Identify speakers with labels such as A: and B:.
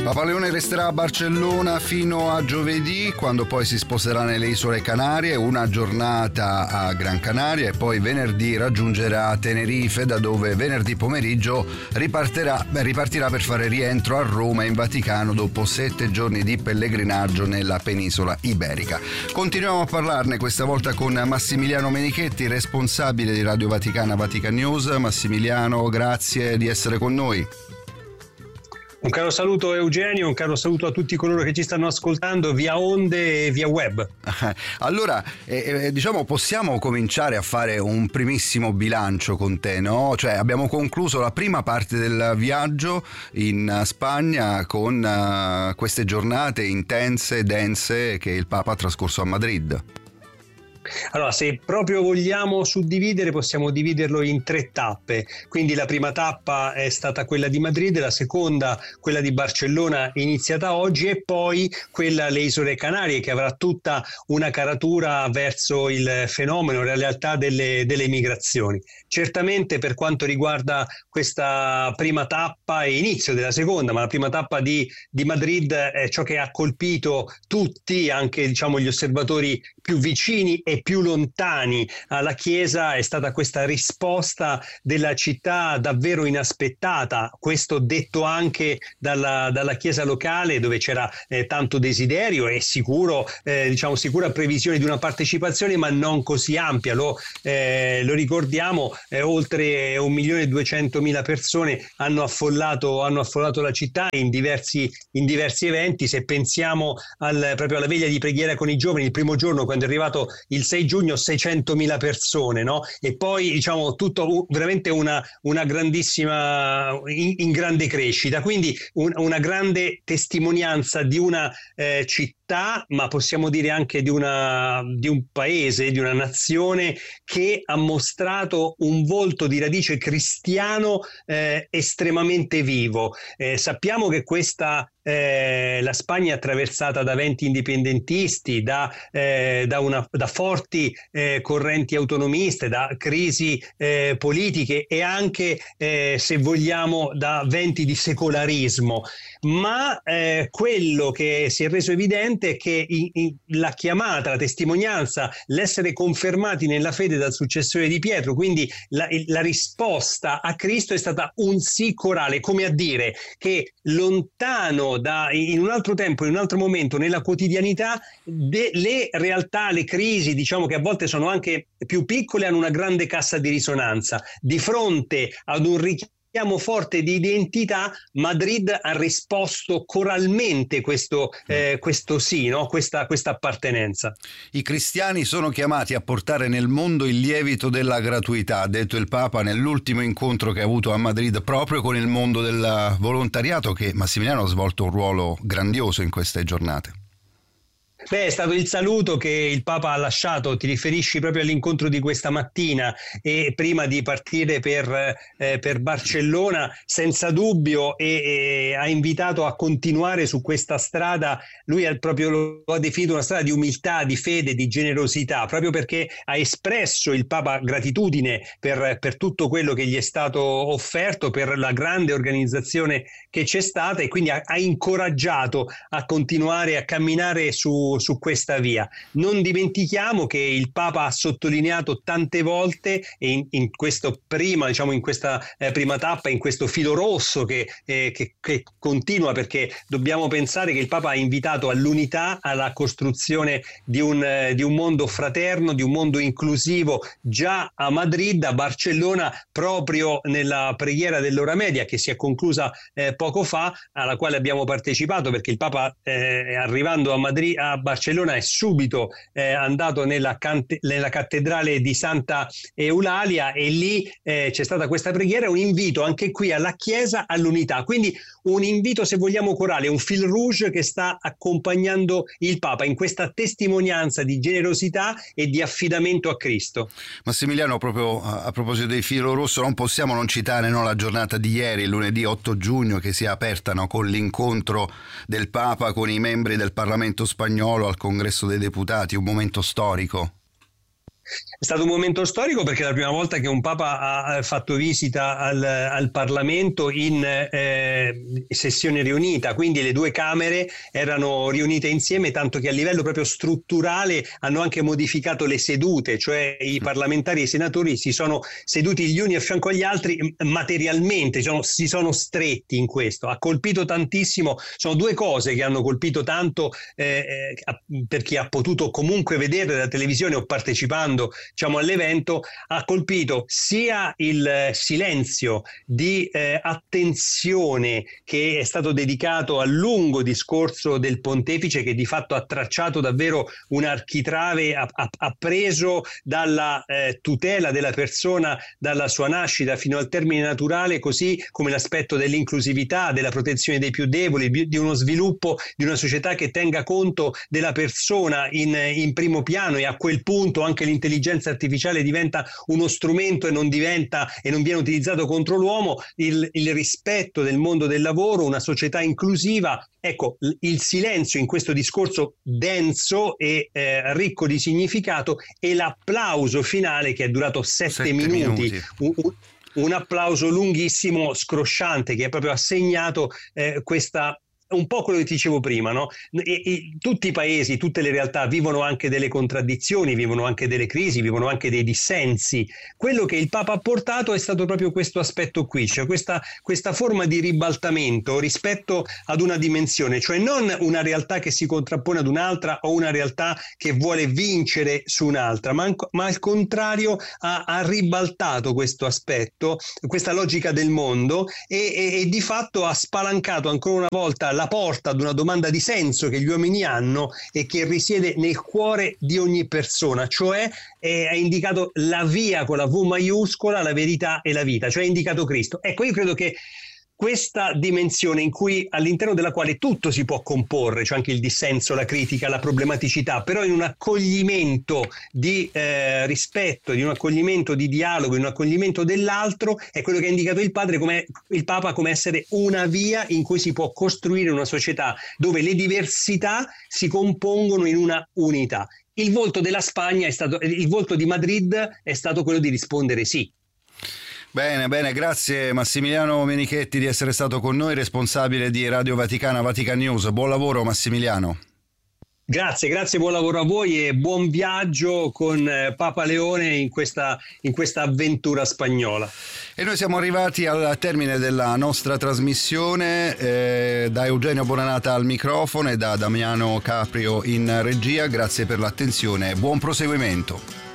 A: Papa Leone resterà a Barcellona fino a giovedì, quando poi si sposterà nelle Isole Canarie, una giornata a Gran Canaria, e poi venerdì raggiungerà Tenerife, da dove venerdì pomeriggio ripartirà per fare rientro a Roma e in Vaticano dopo 7 giorni di pellegrinaggio nella penisola iberica. Continuiamo a parlarne questa volta con Massimiliano Menichetti, responsabile di Radio Vaticana Vatican News. Massimiliano, grazie di essere con noi.
B: Un caro saluto Eugenio, un caro saluto a tutti coloro che ci stanno ascoltando via onde e via web.
A: Allora, diciamo, possiamo cominciare a fare un primissimo bilancio con te, no? Cioè, abbiamo concluso la prima parte del viaggio in Spagna con queste giornate intense, dense che il Papa ha trascorso a Madrid.
B: Allora, se proprio vogliamo suddividere, possiamo dividerlo in 3 tappe. Quindi la prima tappa è stata quella di Madrid, la seconda quella di Barcellona, iniziata oggi, e poi quella alle Isole Canarie, che avrà tutta una caratura verso il fenomeno, la realtà delle migrazioni. Certamente per quanto riguarda questa prima tappa e inizio della seconda, ma la prima tappa di Madrid è ciò che ha colpito tutti, anche diciamo gli osservatori più vicini e più lontani alla Chiesa, è stata questa risposta della città davvero inaspettata, questo detto anche dalla Chiesa locale, dove c'era tanto desiderio e sicura previsione di una partecipazione, ma non così ampia. Lo ricordiamo, oltre 1.200.000 persone hanno affollato la città in diversi eventi. Se pensiamo proprio alla veglia di preghiera con i giovani, il primo giorno, quando è arrivato il 6 giugno, 600.000 persone, no? E poi diciamo tutto veramente una grandissima, in grande crescita, quindi una grande testimonianza di una città, ma possiamo dire anche di un paese, di una nazione che ha mostrato un volto di radice cristiano estremamente vivo. Sappiamo che la Spagna è attraversata da venti indipendentisti, da forti correnti autonomiste, da crisi politiche e anche, se vogliamo, da venti di secolarismo. Ma quello che si è reso evidente è che la chiamata, la testimonianza, l'essere confermati nella fede dal successore di Pietro, quindi la risposta a Cristo è stata un sì corale, come a dire che lontano in un altro tempo, in un altro momento, nella quotidianità, le realtà, le crisi, diciamo, che a volte sono anche più piccole, hanno una grande cassa di risonanza. Di fronte ad un richiamo forte di identità, Madrid ha risposto coralmente questo sì, no? questa appartenenza.
A: I cristiani sono chiamati a portare nel mondo il lievito della gratuità, ha detto il Papa nell'ultimo incontro che ha avuto a Madrid proprio con il mondo del volontariato, che Massimiliano ha svolto un ruolo grandioso in queste giornate.
B: È stato il saluto che il Papa ha lasciato. Ti riferisci proprio all'incontro di questa mattina, e prima di partire per Barcellona, senza dubbio, e ha invitato a continuare su questa strada. Lui lo ha definito una strada di umiltà, di fede, di generosità, proprio perché ha espresso il Papa gratitudine per tutto quello che gli è stato offerto, per la grande organizzazione che c'è stata, e quindi ha incoraggiato a continuare a camminare su questa via. Non dimentichiamo che il Papa ha sottolineato tante volte, e in questa prima tappa, in questo filo rosso che continua, perché dobbiamo pensare che il Papa ha invitato all'unità, alla costruzione di un mondo fraterno, di un mondo inclusivo, già a Madrid, a Barcellona, proprio nella preghiera dell'ora media che si è conclusa poco fa, alla quale abbiamo partecipato, perché il Papa arrivando a Barcellona è subito andato nella cattedrale di Santa Eulalia, e lì c'è stata questa preghiera, un invito anche qui alla Chiesa all'unità, quindi un invito, se vogliamo, corale, un fil rouge che sta accompagnando il Papa in questa testimonianza di generosità e di affidamento a Cristo.
A: Massimiliano, proprio a proposito del filo rosso, non possiamo non citare, no, la giornata di ieri, lunedì 8 giugno, che si è aperta, no, con l'incontro del Papa con i membri del Parlamento spagnolo al Congresso dei Deputati, un momento storico.
B: È stato un momento storico perché è la prima volta che un Papa ha fatto visita al Parlamento in sessione riunita, quindi le due Camere erano riunite insieme, tanto che a livello proprio strutturale hanno anche modificato le sedute, cioè i parlamentari e i senatori si sono seduti gli uni a fianco agli altri materialmente, si sono stretti in questo. Ha colpito tantissimo, sono due cose che hanno colpito tanto per chi ha potuto comunque vedere la televisione o partecipando, diciamo, all'evento. Ha colpito sia il silenzio di attenzione che è stato dedicato al lungo discorso del pontefice, che di fatto ha tracciato davvero un architrave, ha preso dalla tutela della persona dalla sua nascita fino al termine naturale, così come l'aspetto dell'inclusività, della protezione dei più deboli, di uno sviluppo di una società che tenga conto della persona in primo piano, e a quel punto anche l'intelligenza artificiale diventa uno strumento e non viene utilizzato contro l'uomo, il rispetto del mondo del lavoro, una società inclusiva. Ecco, il silenzio in questo discorso denso e ricco di significato, e l'applauso finale che è durato 7 minuti. Un applauso lunghissimo, scrosciante, che è proprio assegnato questa, un po' quello che ti dicevo prima, no? Tutti i paesi, tutte le realtà vivono anche delle contraddizioni, vivono anche delle crisi, vivono anche dei dissensi. Quello che il Papa ha portato è stato proprio questo aspetto qui, cioè questa forma di ribaltamento rispetto ad una dimensione, cioè non una realtà che si contrappone ad un'altra o una realtà che vuole vincere su un'altra, ma al contrario ha ribaltato questo aspetto, questa logica del mondo, e di fatto ha spalancato ancora una volta la porta ad una domanda di senso che gli uomini hanno e che risiede nel cuore di ogni persona, cioè ha indicato la via con la V maiuscola, la verità e la vita, cioè ha indicato Cristo. Ecco, io credo che questa dimensione, in cui all'interno della quale tutto si può comporre, cioè anche il dissenso, la critica, la problematicità, però in un accoglimento di rispetto, in un accoglimento di dialogo, in un accoglimento dell'altro, è quello che ha indicato il Papa come essere una via in cui si può costruire una società dove le diversità si compongono in una unità. Il volto della Spagna il volto di Madrid è stato quello di rispondere sì.
A: Bene, grazie Massimiliano Menichetti di essere stato con noi, responsabile di Radio Vaticana, Vatican News. Buon lavoro Massimiliano.
B: Grazie, buon lavoro a voi e buon viaggio con Papa Leone in questa avventura spagnola.
A: E noi siamo arrivati al termine della nostra trasmissione, da Eugenio Bonanata al microfono e da Damiano Caprio in regia. Grazie per l'attenzione, buon proseguimento.